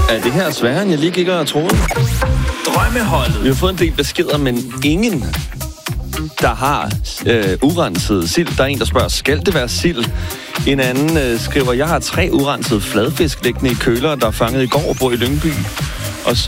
Ja, det her er sværere, end jeg lige gik og troede. Drømmeholdet. Vi har fået en del beskeder, men ingen, der har urenset sild. Der er en, der spørger, skal det være sild? En anden skriver, jeg har 3 urensede fladfisk liggende i køler, der er fanget i går og bor i Lyngby. Og så